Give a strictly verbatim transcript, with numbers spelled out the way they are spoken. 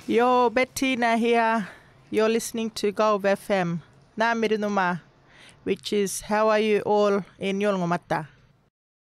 Yo, Bettina here. You're listening to Gulf F M. Namirunuma, which is how are you all in Yolngomata?